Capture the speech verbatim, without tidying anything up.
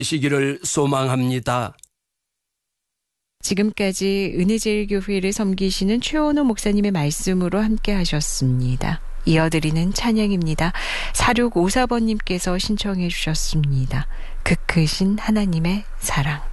시기를 소망합니다. 지금까지 은혜제일교회를 섬기시는 최원호 목사님의 말씀으로 함께 하셨습니다. 이어드리는 찬양입니다. 사육오사 번님께서 신청해 주셨습니다. 그 크신 하나님의 사랑.